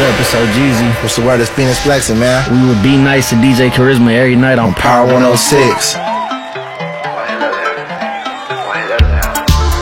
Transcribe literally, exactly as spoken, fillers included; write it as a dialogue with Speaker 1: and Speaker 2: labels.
Speaker 1: up? It's O Jeezy.
Speaker 2: What's the word? It's Phoenix Flexing, man.
Speaker 1: We would be nice to D J Charisma every night on
Speaker 2: Power one oh six.